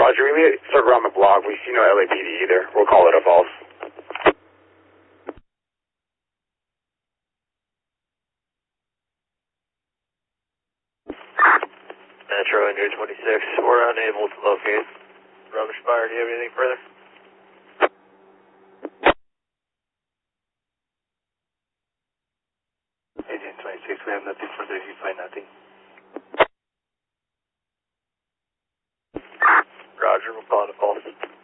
Roger, we may circle around the block. We see no LAPD either. We'll call it a false. Metro Injury 26, we're unable to locate Rubbish Fire. Do you have anything further? Agent 26, we have nothing further. You find nothing. Roger, we'll call it a false.